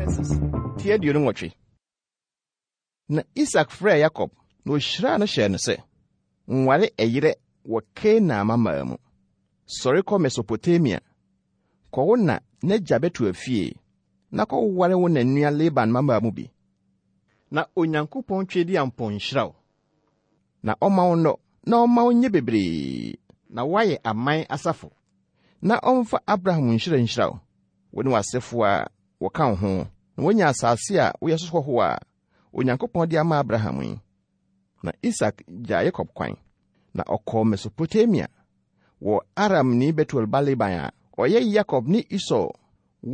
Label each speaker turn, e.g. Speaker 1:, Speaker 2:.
Speaker 1: Genesis.
Speaker 2: Tie aduonu nwɔtwe. Na Isak frɛ Yakob na ohyira no hyɛ no sɛ, nware ɛyere wɔ Kanaan mama mu. Sɔre kɔ Mesopotamia. Kɔwo na n'agya betu afie, na kɔware wo na nua Laban mama mu bi.
Speaker 1: Na Onyankopɔn twedi ampɔn nhyira wo.
Speaker 2: Na ɔma wo nnɔ, na ɔma wo nye bebree.
Speaker 1: Na wayɛ aman asafo.
Speaker 2: Na ɔmfa Abraham nhyira wo, wo ne w'asefo a wɔka wo ho, na wonya asase a woyɛ so hɔ a Onyankopɔn de ama Abraham yi. Na Isak gya Yakob kwan, na ɔkɔɔ Mesopotamia, wɔ Aramni Betuel ba Laban a ɔyɛ Yakob ne Esau